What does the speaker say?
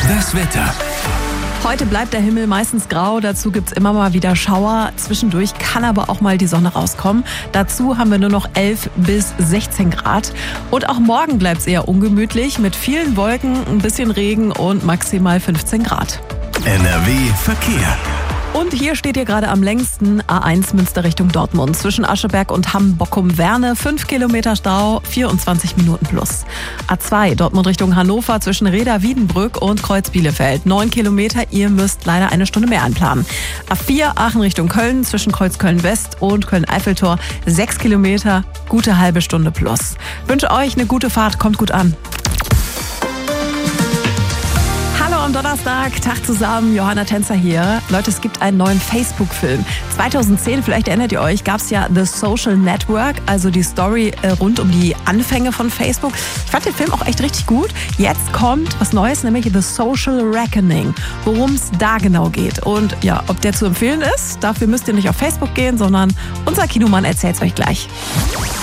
Das Wetter. Heute bleibt der Himmel meistens grau, dazu gibt's immer mal wieder Schauer. Zwischendurch kann aber auch mal die Sonne rauskommen. Dazu haben wir nur noch 11 bis 16 Grad. Und auch morgen bleibt's eher ungemütlich mit vielen Wolken, ein bisschen Regen und maximal 15 Grad. NRW Verkehr. Und hier steht ihr gerade am längsten A1 Münster Richtung Dortmund. Zwischen Ascheberg und Hamm-Bockum-Werne 5 Kilometer Stau, 24 Minuten plus. A2 Dortmund Richtung Hannover zwischen Reda-Wiedenbrück und Kreuz-Bielefeld 9 Kilometer. Ihr müsst leider eine Stunde mehr einplanen. A4 Aachen Richtung Köln zwischen Kreuz-Köln-West und Köln-Eiffeltor 6 Kilometer, gute halbe Stunde plus. Wünsche euch eine gute Fahrt, kommt gut an. Hallo am Donnerstag, Tag zusammen, Johanna Tänzer hier. Leute, es gibt einen neuen Facebook-Film. 2010, vielleicht erinnert ihr euch, gab es ja The Social Network, also die Story rund um die Anfänge von Facebook. Ich fand den Film auch echt richtig gut. Jetzt kommt was Neues, nämlich The Social Reckoning, worum es da genau geht. Und ja, ob der zu empfehlen ist, dafür müsst ihr nicht auf Facebook gehen, sondern unser Kinomann erzählt es euch gleich.